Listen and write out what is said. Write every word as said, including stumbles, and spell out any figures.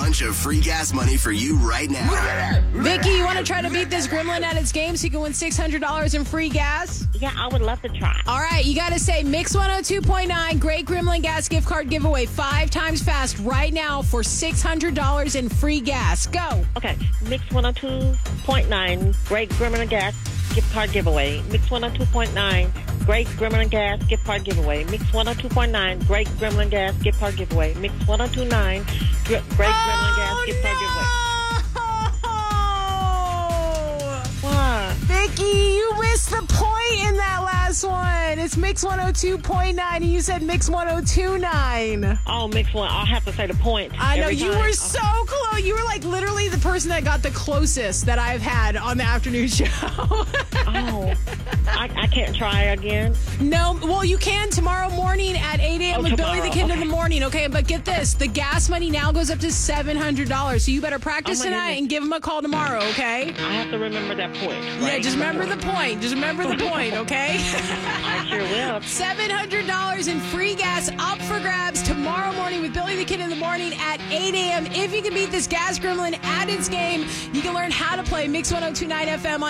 bunch of free gas money for you right now. Vicky, you want to try to beat this gremlin at its game so you can win six hundred dollars in free gas? Yeah, I would love to try. All right, you got to say Mix one oh two point nine Great Gremlin Gas Gift Card Giveaway five times fast right now for six hundred dollars in free gas. Go. Okay, Mix one oh two point nine Great Gremlin Gas Gift Card Giveaway. Mix one oh two point nine Great Gremlin Gas Gift Card Giveaway. Mix one oh two point nine Great Gremlin Gas Gift Card Giveaway. Mix one oh two point nine Great Gremlin Gas Gift Card Giveaway. What? Vicky, you missed the point in that last one. It's Mix one oh two point nine, and you said Mix one oh two point nine. Oh, Mix one. I'll have to say the point. I know, every you time. were so close. You were like literally the person that got the closest that I've had on the afternoon show. Oh, I, I can't try again. No, well, you can tomorrow morning at eight a.m. Oh, with tomorrow, Billy the Kid in okay. the morning, okay? But get this, the gas money now goes up to seven hundred dollars, so you better practice Oh, my tonight goodness. and give him a call tomorrow, okay? I have to remember that point. Yeah, Right? just remember the point. Just remember the point, okay? I sure will. seven hundred dollars in free gas up for grabs tomorrow morning with Billy the Kid in the morning at eight a.m. If you can beat this gas gremlin at its game, you can learn how to play Mix one oh two point nine F M on